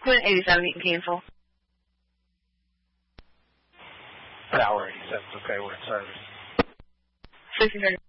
Clinton 87, Eaton Cancel. Tower 87, okay, we're in service. 1630.